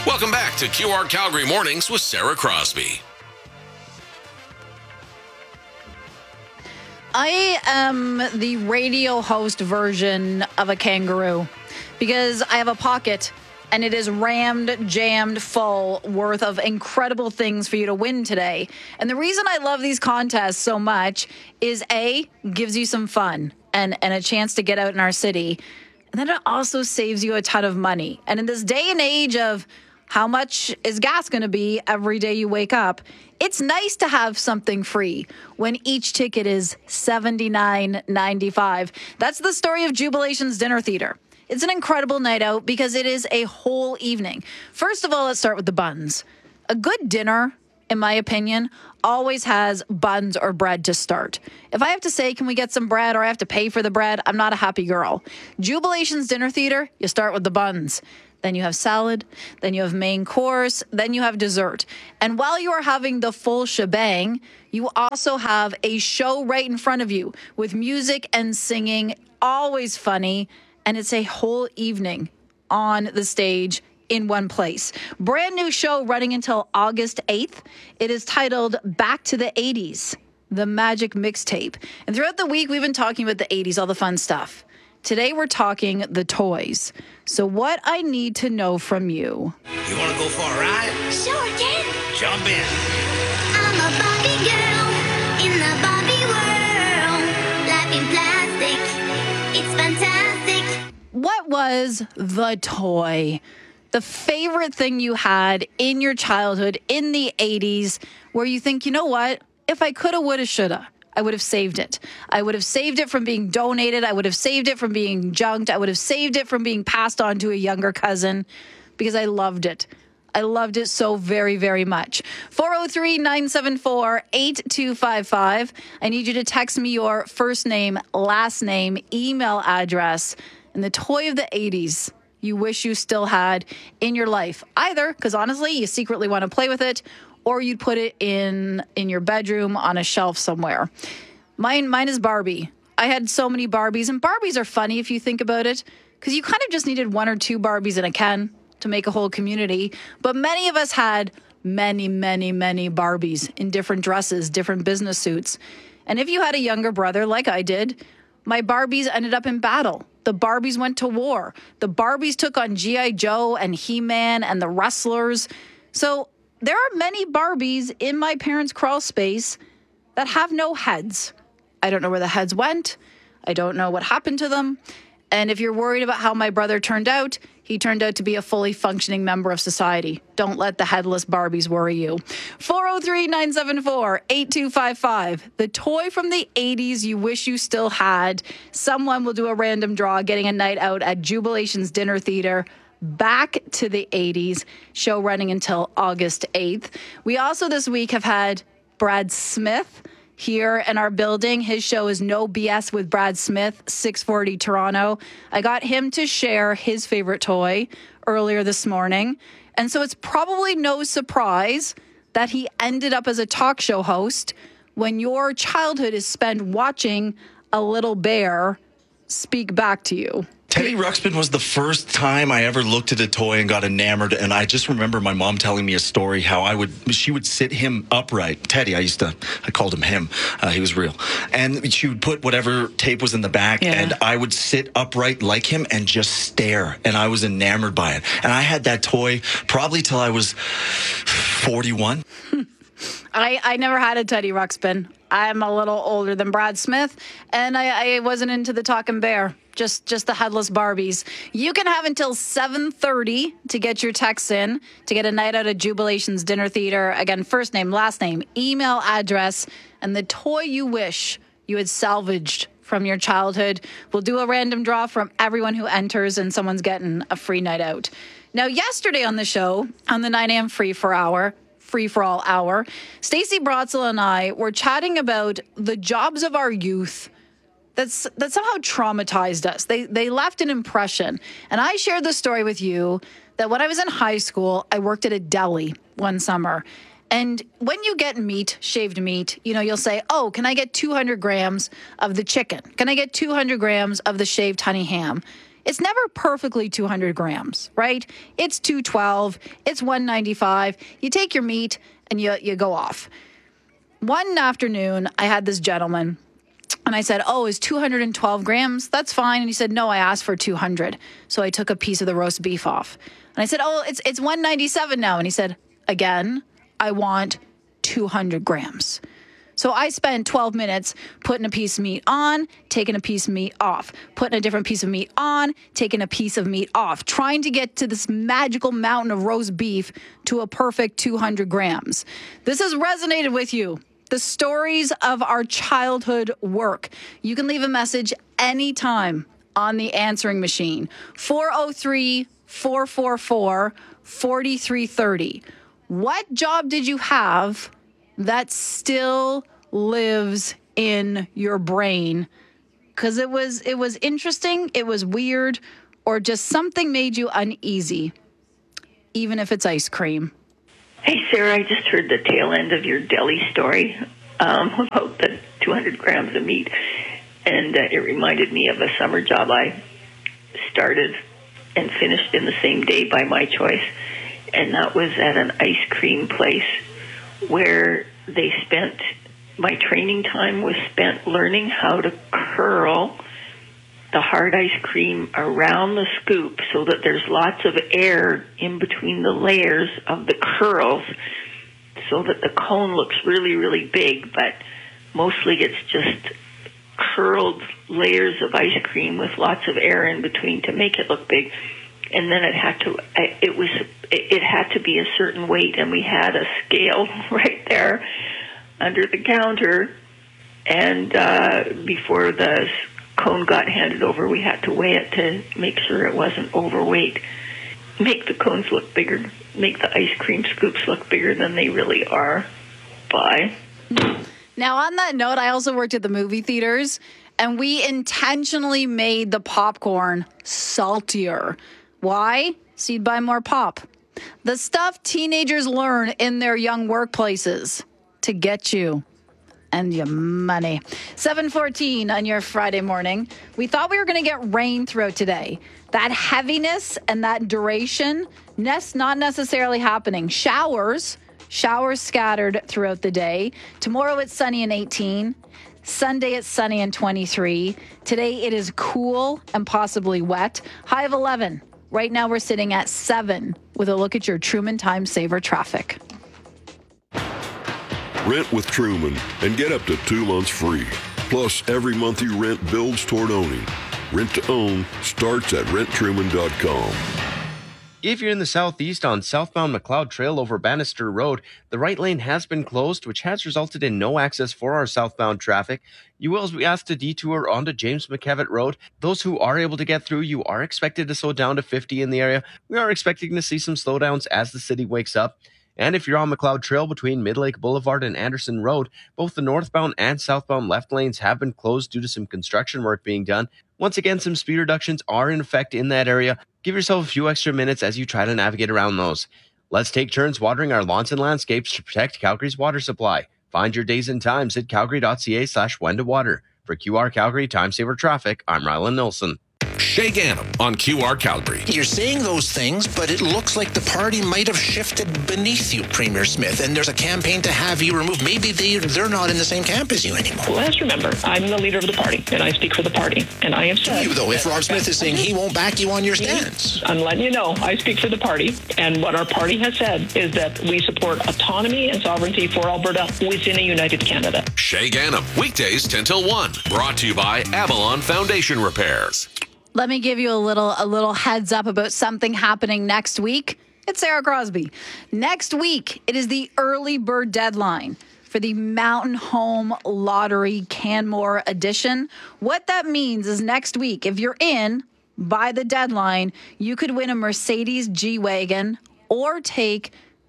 Welcome back to QR Calgary Mornings with Sarah Crosby. I am the radio host version of a kangaroo because I have a pocket and it is rammed, jammed full worth of incredible things for you to win today. And the reason I love these contests so much is A, gives you some fun and a chance to get out in our city. And then it also saves you a ton of money. And in this day and age of how much is gas going to be every day you wake up, it's nice to have something free when each ticket is $79.95. That's the story of Jubilations Dinner Theater. It's an incredible night out because it is a whole evening. First of all, let's start with the buns. A good dinner, in my opinion, always has buns or bread to start. If I have to say, can we get some bread, or I have to pay for the bread, I'm not a happy girl. Jubilations Dinner Theater, you start with the buns. Then you have salad, then you have main course, then you have dessert. And while you are having the full shebang, you also have a show right in front of you with music and singing, always funny, and it's a whole evening on the stage in one place. Brand new show running until August 8th. It is titled Back to the 80s, the Magic Mixtape. And throughout the week, we've been talking about the 80s, all the fun stuff. Today, we're talking the toys. So what I need to know from you. You want to go for a ride? Sure can. Jump in. I'm a Barbie girl in the Barbie world. Life in plastic, it's fantastic. What was the toy? The favorite thing you had in your childhood in the 80s where you think, you know what? If I coulda, woulda, shoulda, I would have saved it. I would have saved it from being donated. I would have saved it from being junked. I would have saved it from being passed on to a younger cousin because I loved it. I loved it so very, very much. 403-974-8255. I need you to text me your first name, last name, email address, and the toy of the 80s you wish you still had in your life. Either because honestly, you secretly want to play with it, or you'd put it in your bedroom on a shelf somewhere. Mine is Barbie. I had so many Barbies, and Barbies are funny if you think about it, because you kind of just needed one or two Barbies in a Ken to make a whole community. But many of us had many, many, many Barbies in different dresses, different business suits. And if you had a younger brother like I did, my Barbies ended up in battle. The Barbies went to war. The Barbies took on G.I. Joe and He-Man and the wrestlers. So there are many Barbies in my parents' crawl space that have no heads. I don't know where the heads went. I don't know what happened to them. And if you're worried about how my brother turned out, he turned out to be a fully functioning member of society. Don't let the headless Barbies worry you. 403-974-8255. The toy from the 80s you wish you still had. Someone will do a random draw getting a night out at Jubilations Dinner Theater. Back to the 80s, show running until August 8th. We also this week have had Brad Smith here in our building. His show is No BS with Brad Smith, 640 Toronto. I got him to share his favorite toy earlier this morning. And so it's probably no surprise that he ended up as a talk show host when your childhood is spent watching a little bear speak back to you. Teddy Ruxpin was the first time I ever looked at a toy and got enamored. And I just remember my mom telling me a story how she would sit him upright. Teddy, I called him. He was real. And she would put whatever tape was in the back, and I would sit upright like him and just stare. And I was enamored by it. And I had that toy probably till I was 41. I never had a Teddy Ruxpin. I'm a little older than Brad Smith, and I wasn't into the talking bear. Just the headless Barbies. You can have until 7:30 to get your texts in to get a night out at Jubilations Dinner Theater. Again, first name, last name, email address, and the toy you wish you had salvaged from your childhood. We'll do a random draw from everyone who enters, and someone's getting a free night out. Now, yesterday on the show, on the 9 a.m. free-for-all hour, Stacey Brotzel and I were chatting about the jobs of our youth that somehow traumatized us. They left an impression. And I shared the story with you that when I was in high school, I worked at a deli one summer. And when you get meat, shaved meat, you'll say, oh, can I get 200 grams of the chicken? Can I get 200 grams of the shaved honey ham? It's never perfectly 200 grams, right? It's 212, it's 195. You take your meat and you go off. One afternoon, I had this gentleman, and I said, oh, is 212 grams? That's fine. And he said, no, I asked for 200. So I took a piece of the roast beef off. And I said, oh, it's 197 now. And he said, again, I want 200 grams. So I spent 12 minutes putting a piece of meat on, taking a piece of meat off, putting a different piece of meat on, taking a piece of meat off, trying to get to this magical mountain of roast beef to a perfect 200 grams. This has resonated with you. The stories of our childhood work. You can leave a message anytime on the answering machine. 403-444-4330. What job did you have that still lives in your brain? Because it was interesting, it was weird, or just something made you uneasy, even if it's ice cream. Hey, Sarah, I just heard the tail end of your deli story about the 200 grams of meat, and it reminded me of a summer job I started and finished in the same day by my choice, and that was at an ice cream place where my training time was spent learning how to curl the hard ice cream around the scoop so that there's lots of air in between the layers of the curls so that the cone looks really, really big, but mostly it's just curled layers of ice cream with lots of air in between to make it look big. And then it had to be a certain weight, and we had a scale right there under the counter, and before the cone got handed over, we had to weigh it to make sure it wasn't overweight. Make the cones look bigger, make the ice cream scoops look bigger than they really are. Bye. Now, on that note, I also worked at the movie theaters, and we intentionally made the popcorn saltier. Why? So you'd buy more pop. The stuff teenagers learn in their young workplaces to get you and your money. 7:14 on your Friday morning. We thought we were going to get rain throughout today. That heaviness and that duration, not necessarily happening. Showers scattered throughout the day. Tomorrow it's sunny and 18. Sunday it's sunny and 23. Today it is cool and possibly wet. High of 11. Right now we're sitting at 7 with a look at your Truman Time Saver traffic. Rent with Truman and get up to 2 months free. Plus, every month you rent builds toward owning. Rent to own starts at renttruman.com. If you're in the southeast on southbound McLeod Trail over Bannister Road, the right lane has been closed, which has resulted in no access for our southbound traffic. You will be asked to detour onto James McKevitt Road. Those who are able to get through, you are expected to slow down to 50 in the area. We are expecting to see some slowdowns as the city wakes up. And if you're on McLeod Trail between Midlake Boulevard and Anderson Road, both the northbound and southbound left lanes have been closed due to some construction work being done. Once again, some speed reductions are in effect in that area. Give yourself a few extra minutes as you try to navigate around those. Let's take turns watering our lawns and landscapes to protect Calgary's water supply. Find your days and times at calgary.ca/when to water. For QR Calgary Time Saver Traffic, I'm Rylan Nilsson. Shay Gannam on QR Calgary. You're saying those things, but it looks like the party might have shifted beneath you, Premier Smith, and there's a campaign to have you removed. Maybe they're not in the same camp as you anymore. Well, let's remember, I'm the leader of the party, and I speak for the party, and I have said... You, though, if Rob Smith is saying he won't back you on your stance. I'm letting you know, I speak for the party, and what our party has said is that we support autonomy and sovereignty for Alberta within a united Canada. Shay Gannam, weekdays 10 till 1. Brought to you by Avalon Foundation Repairs. Let me give you a little heads up about something happening next week. It's Sarah Crosby. Next week, it is the early bird deadline for the Mountain Home Lottery Canmore edition. What that means is next week, if you're in by the deadline, you could win a Mercedes G-Wagon or take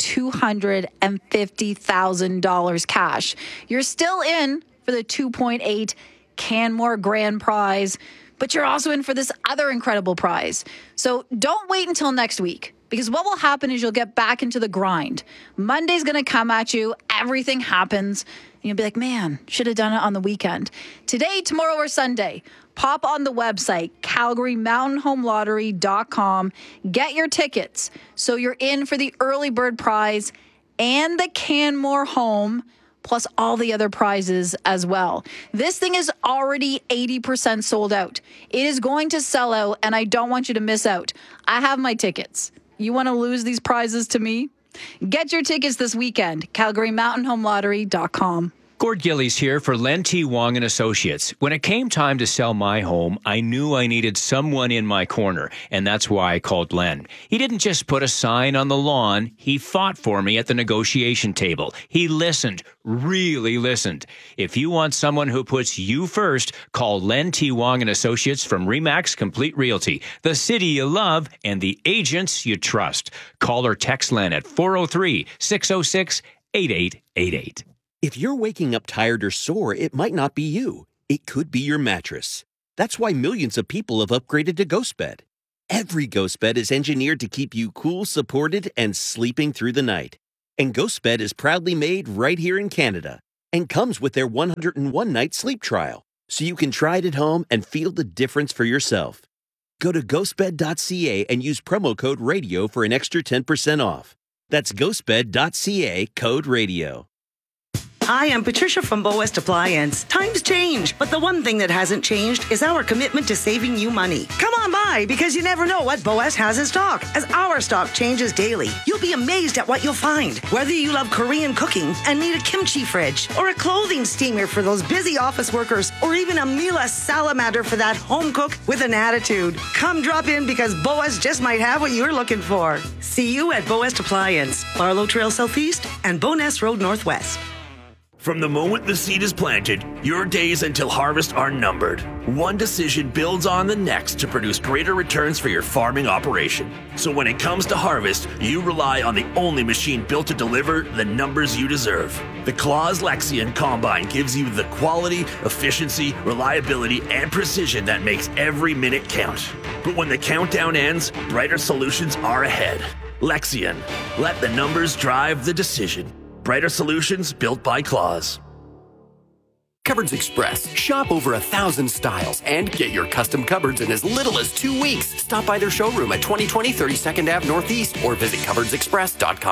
$250,000 cash. You're still in for the 2.8 Canmore grand prize, but you're also in for this other incredible prize. So don't wait until next week, because what will happen is you'll get back into the grind. Monday's going to come at you. Everything happens. And you'll be like, man, should have done it on the weekend. Today, tomorrow, or Sunday, Pop on the website, CalgaryMountainHomeLottery.com. Get your tickets so you're in for the early bird prize and the Canmore home, plus all the other prizes as well. This thing is already 80% sold out. It is going to sell out, and I don't want you to miss out. I have my tickets. You want to lose these prizes to me? Get your tickets this weekend, CalgaryMountainHomeLottery.com. Gord Gillies here for Len T. Wong and Associates. When it came time to sell my home, I knew I needed someone in my corner, and that's why I called Len. He didn't just put a sign on the lawn. He fought for me at the negotiation table. He listened, really listened. If you want someone who puts you first, call Len T. Wong and Associates from RE/MAX Complete Realty, the city you love and the agents you trust. Call or text Len at 403-606-8888. If you're waking up tired or sore, it might not be you. It could be your mattress. That's why millions of people have upgraded to GhostBed. Every GhostBed is engineered to keep you cool, supported, and sleeping through the night. And GhostBed is proudly made right here in Canada and comes with their 101-night sleep trial, so you can try it at home and feel the difference for yourself. Go to ghostbed.ca and use promo code RADIO for an extra 10% off. That's ghostbed.ca, code RADIO. Hi, I'm Patricia from Bow West Appliance. Times change, but the one thing that hasn't changed is our commitment to saving you money. Come on by, because you never know what Bow West has in stock, as our stock changes daily. You'll be amazed at what you'll find. Whether you love Korean cooking and need a kimchi fridge, or a clothing steamer for those busy office workers, or even a Miele salamander for that home cook with an attitude. Come drop in, because Bow West just might have what you're looking for. See you at Bow West Appliance, Barlow Trail Southeast and Bowness Road Northwest. From the moment the seed is planted, your days until harvest are numbered. One decision builds on the next to produce greater returns for your farming operation. So when it comes to harvest, you rely on the only machine built to deliver the numbers you deserve. The Claas Lexion Combine gives you the quality, efficiency, reliability, and precision that makes every minute count. But when the countdown ends, brighter solutions are ahead. Lexion. Let the numbers drive the decision. Brighter solutions built by Claas. Cupboards Express. Shop over 1,000 styles and get your custom cupboards in as little as 2 weeks. Stop by their showroom at 2020 32nd Ave Northeast or visit cupboardsexpress.com.